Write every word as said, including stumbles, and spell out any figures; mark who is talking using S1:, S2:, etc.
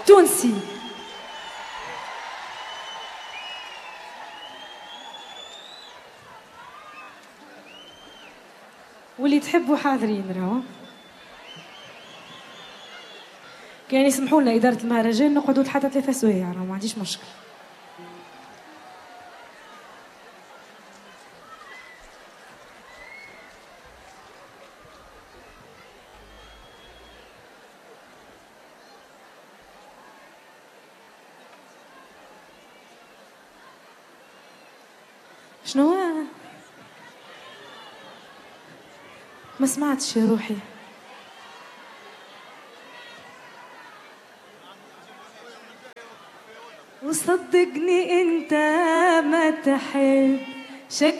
S1: تونسي. واللي تحبوا حاضرين راهو. كان يسمحوا لنا إدارة المهرجان نقعدوا حتى ثلاثة سوايع راهو ما عنديش مشكل. شنو؟ ما سمعتش يا روحي. وصدقني انت ما تحب شك